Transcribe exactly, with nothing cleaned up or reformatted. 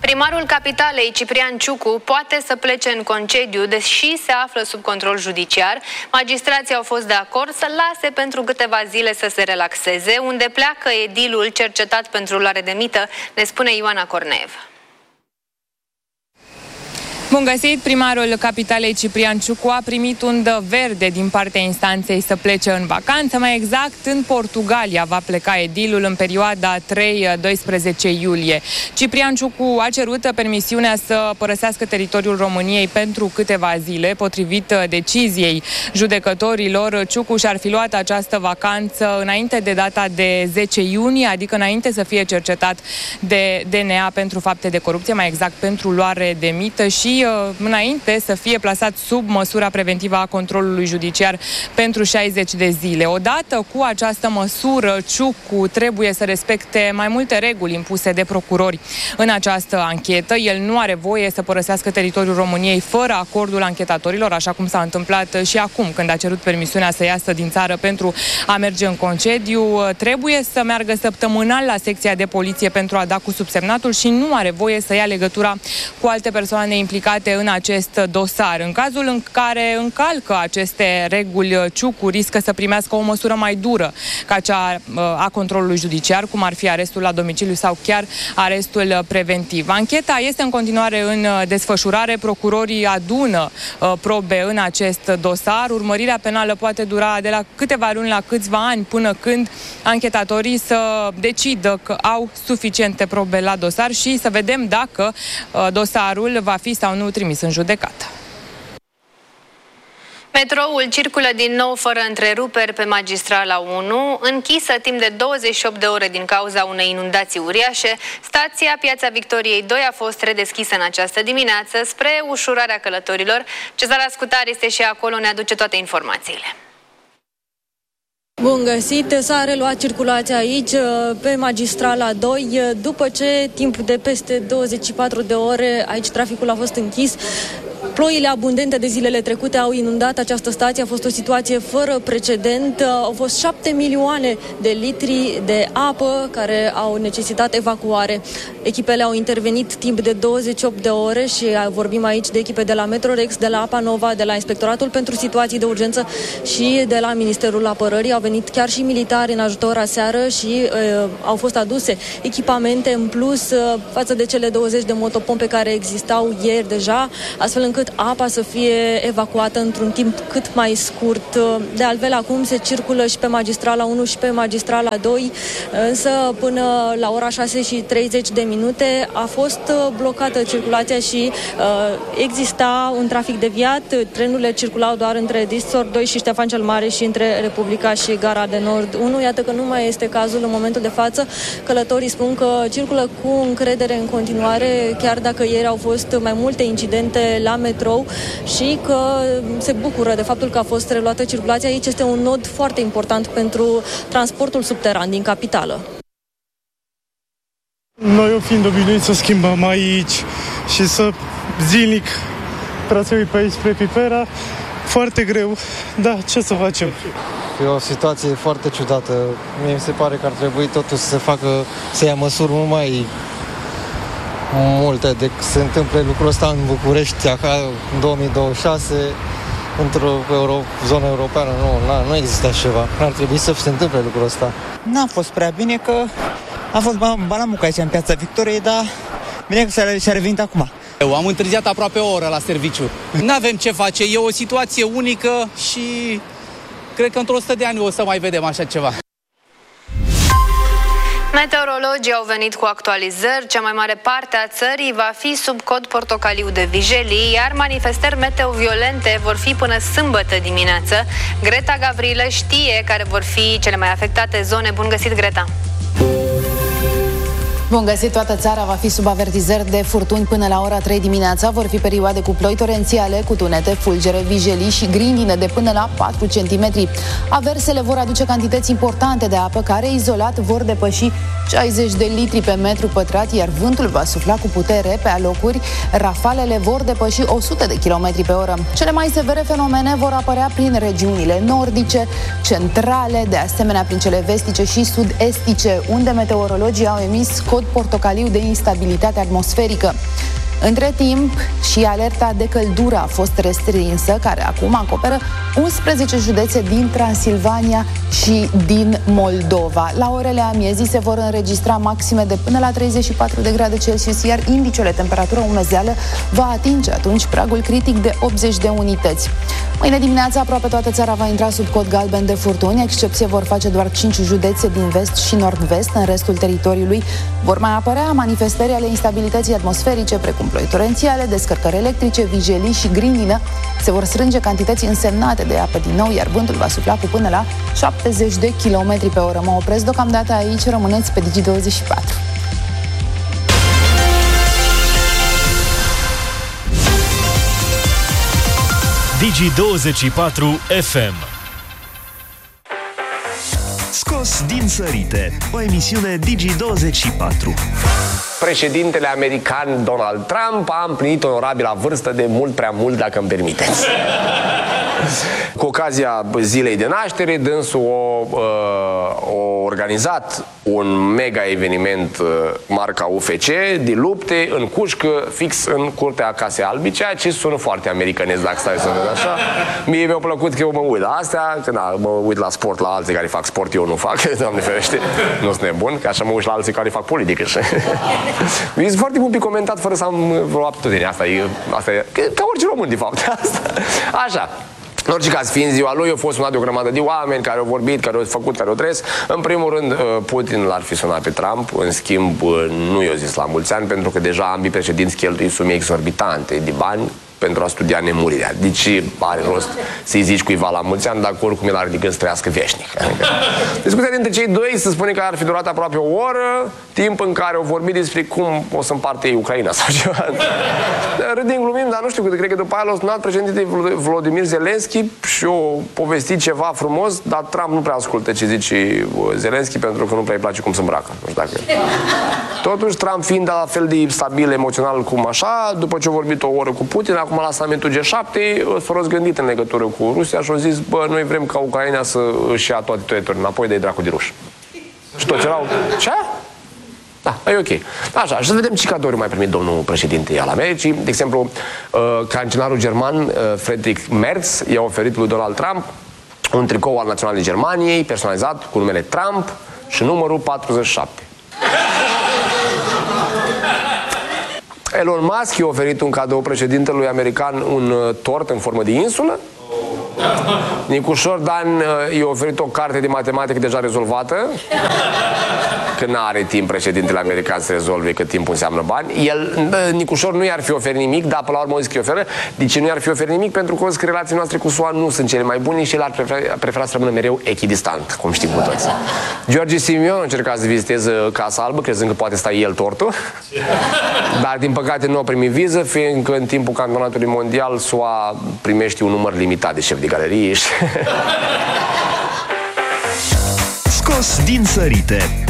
Primarul capitalei, Ciprian Ciucu, poate să plece în concediu, deși se află sub control judiciar. Magistrații au fost de acord să lase pentru câteva zile să se relaxeze, unde pleacă edilul cercetat pentru luare de mită, ne spune Ioana Corneev. Bun găsit! Primarul capitalei, Ciprian Ciucu, a primit undă verde din partea instanței să plece în vacanță. Mai exact, în Portugalia va pleca edilul în perioada trei doisprezece iulie. Ciprian Ciucu a cerut permisiunea să părăsească teritoriul României pentru câteva zile. Potrivit deciziei judecătorilor, Ciucu și-ar fi luat această vacanță înainte de data de zece iunie, adică înainte să fie cercetat de D N A pentru fapte de corupție, mai exact pentru luare de mită, și înainte să fie plasat sub măsura preventivă a controlului judiciar pentru șaizeci de zile. Odată cu această măsură, Ciucu trebuie să respecte mai multe reguli impuse de procurori în această anchetă. El nu are voie să părăsească teritoriul României fără acordul anchetatorilor, așa cum s-a întâmplat și acum când a cerut permisiunea să iasă din țară pentru a merge în concediu. Trebuie să meargă săptămânal la secția de poliție pentru a da cu subsemnatul și nu are voie să ia legătura cu alte persoane implicate în acest dosar. În cazul în care încalcă aceste reguli, Ciucu riscă să primească o măsură mai dură ca cea a controlului judiciar, cum ar fi arestul la domiciliu sau chiar arestul preventiv. Ancheta este în continuare în desfășurare. Procurorii adună probe în acest dosar. Urmărirea penală poate dura de la câteva luni la câțiva ani, până când anchetatorii să decidă că au suficiente probe la dosar și să vedem dacă dosarul va fi sau nu trimis în judecată. Metroul circulă din nou fără întreruperi pe Magistrala unu, închisă timp de douăzeci și opt de ore din cauza unei inundații uriașe. Stația Piața Victoriei doi a fost redeschisă în această dimineață spre ușurarea călătorilor. Cezara Scutar este și acolo, ne aduce toate informațiile. Bun găsit! S-a reluat circulația aici, pe Magistrala doi, după ce timp de peste douăzeci și patru de ore aici traficul a fost închis. Ploile abundente de zilele trecute au inundat această stație, a fost o situație fără precedent. Au fost șapte milioane de litri de apă care au necesitat evacuare. Echipele au intervenit timp de douăzeci și opt de ore și vorbim aici de echipe de la Metrorex, de la Apa Nova, de la Inspectoratul pentru Situații de Urgență și de la Ministerul Apărării. Au venit chiar și militari în ajutor aseară și uh, au fost aduse echipamente în plus uh, față de cele douăzeci de motopompe care existau ieri deja, astfel încât apa să fie evacuată într-un timp cât mai scurt. De altfel, acum se circulă și pe Magistrala unu și pe Magistrala doi, însă până la ora șase și treizeci de minute a fost blocată circulația și uh, exista un trafic deviat. Trenurile circulau doar între Distor doi și Ștefan cel Mare și între Republica și Gara de Nord unu. Iată că nu mai este cazul în momentul de față. Călătorii spun că circulă cu încredere în continuare, chiar dacă ieri au fost mai multe incidente la metrou și că se bucură de faptul că a fost reluată circulația. Aici este un nod foarte important pentru transportul subteran din capitală. Noi, eu fiind obișnuit să schimbăm aici și să zilnic traseul pe aici spre Pipera, foarte greu, da, ce să facem? E o situație foarte ciudată. Mie mi se pare că ar trebui totuși să se facă, să ia măsuri mult mai multe decât se întâmple lucrul ăsta în București, acá în două mii douăzeci și șase, într-o euro, zonă europeană. Nu, nu există așa ceva. Ar trebui să se întâmple lucrul ăsta. N-a fost prea bine, că a fost balamuc aici în Piața Victoriei, dar bine că s-a revenit acum. Eu am întârziat aproape o oră la serviciu. N-avem ce face, e o situație unică și cred că într-o sută de ani o să mai vedem așa ceva. Meteorologii au venit cu actualizări. Cea mai mare parte a țării va fi sub cod portocaliu de vijelii, iar manifestări meteo violente vor fi până sâmbătă dimineață. Greta Gavrilă știe care vor fi cele mai afectate zone. Bun găsit, Greta! Bun găsit, toată țara va fi sub avertizări de furtuni până la ora trei dimineața. Vor fi perioade cu ploi torențiale, cu tunete, fulgere, vijelii și grindine de până la patru centimetri. Aversele vor aduce cantități importante de apă care, izolat, vor depăși șaizeci de litri pe metru pătrat, iar vântul va sufla cu putere pe alocuri. Rafalele vor depăși o sută de kilometri pe oră. Cele mai severe fenomene vor apărea prin regiunile nordice, centrale, de asemenea prin cele vestice și sud-estice, unde meteorologii au emis cod portocaliu de instabilitate atmosferică. Între timp, și alerta de căldură a fost restrinsă, care acum acoperă unsprezece județe din Transilvania și din Moldova. La orele amiezii se vor înregistra maxime de până la treizeci și patru de grade Celsius, iar indicele temperatură umezeală va atinge atunci pragul critic de optzeci de unități. Mâine dimineața aproape toată țara va intra sub cod galben de furtuni. Excepție vor face doar cinci județe din vest și nord-vest. În restul teritoriului vor mai apărea manifestări ale instabilității atmosferice, precum ploi torențiale, descărcări electrice, vijelii și grindină. Se vor strânge cantități însemnate de apă din nou, iar vântul va sufla cu până la șaptezeci de kilometri pe oră. Mă opresc deocamdată aici, rămâneți pe Digi douăzeci și patru. Digi douăzeci și patru F M. Scos din sărite, o emisiune Digi douăzeci și patru. Președintele american Donald Trump a împlinit onorabila vârstă de mult prea mult, dacă îmi permiteți. Cu ocazia zilei de naștere, dânsul o, o organizat un mega eveniment marca U F C de lupte în cușcă, fix în curtea Casei Albi, ceea ce sună foarte americanez dacă stai să vezi așa. Mie mi-a plăcut că eu mă uit la astea, că na, mă uit la sport, la alții care fac sport, eu nu fac, Doamne ferește, nu sunt nebun, că așa mă uit la alții care fac politică. Mi-e foarte mult comentat fără să am vreo aptitudine. Asta e, asta e ca orice român, de fapt. Asta. Așa. În orice caz, fiind ziua lui, a fost sunat de o grămadă de oameni care au vorbit, care au făcut, care au trăiesc. În primul rând, Putin l-ar fi sunat pe Trump, în schimb, nu i-a zis la mulți ani, pentru că deja ambii președinți cheltuie sume exorbitante de bani pentru a studia nemurirea. Deci are rost să-i zici cuiva la mulți ani, dacă oricum el are de gând să trăiască veșnic. Discuția dintre cei doi se spune că ar fi durat aproape o oră, timp în care au vorbit despre cum o să împarte Ucraina sau ceva. Râdim, glumim, dar nu știu, cred că după aia l-a sunat președintele Volodymyr Zelensky și o povestit ceva frumos, dar Trump nu prea ascultă ce zice Zelensky, pentru că nu prea îi place cum se îmbracă. Nu știu dacă... Totuși, Trump fiind la fel de stabil emoțional cum așa, după ce a vorbit o oră cu Putin, acum la summitul G șapte s-a răzgândit în legătură cu Rusia și a zis, bă, noi vrem ca Ucraina să își ia toate teritoriile înapoi, de dracu de ruși. Și toți erau, ce? Da, e ok. Așa, și să vedem ce cadouri mai primit domnul președinte al Americii. De exemplu, uh, cancelarul german, uh, Friedrich Merz, i-a oferit lui Donald Trump un tricou al Naționalei Germaniei, personalizat cu numele Trump și numărul patruzeci și șapte. Elon Musk i-a oferit un cadou președintelui american, un uh, tort în formă de insulă. Nicușor Dan i-a oferit o carte de matematică deja rezolvată, că n-are timp președintele american să rezolve, că timpul înseamnă bani. El, Nicușor, nu i-ar fi oferit nimic, dar până la urmă o zis că i oferă. De ce nu i-ar fi oferit nimic? Pentru că o zis că relațiile noastre cu S U A nu sunt cele mai bune și el ar prefera, prefera să rămână mereu echidistant, cum știm cu toți. George Simion a încercat să viziteze Casa Albă, crezând că poate sta el tortul, dar din păcate nu a primit viză, fiindcă în timpul campionatului mondial S U A primește un număr limitat de șefi de galerie. Scos din sărite,